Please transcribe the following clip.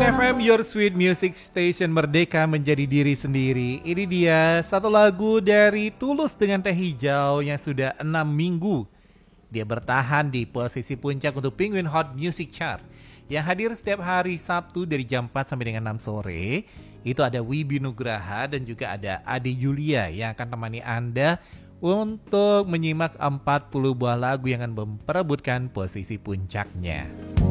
FM, your sweet music station, merdeka menjadi diri sendiri. Ini dia satu lagu dari Tulus dengan Teh Hijau yang sudah 6 minggu. Dia bertahan di posisi puncak untuk Penguin Hot Music Chart. Yang hadir setiap hari Sabtu dari jam 4 sampai dengan 6 sore. Itu ada Wibi Nugraha dan juga ada Ade Julia yang akan temani Anda untuk menyimak 40 buah lagu yang akan memperebutkan posisi puncaknya.